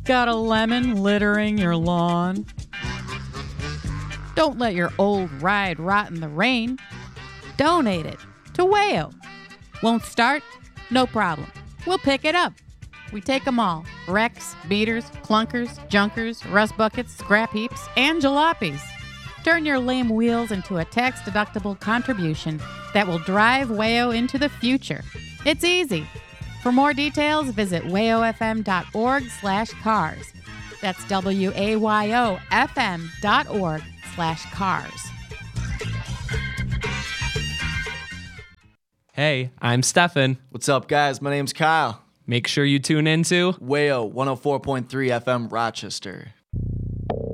Got a lemon littering your lawn? Don't let your old ride rot in the rain. Donate it to Wayo. Won't start? No problem. We'll pick it up. We take them all. Wrecks, beaters, clunkers, junkers, rust buckets, scrap heaps, and jalopies. Turn your lame wheels into a tax-deductible contribution that will drive Wayo into the future. It's easy. For more details, visit wayofm.org/cars. That's wayofm.org/cars. Hey, I'm Stefan. What's up, guys? My name's Kyle. Make sure you tune into Wayo 104.3 FM Rochester.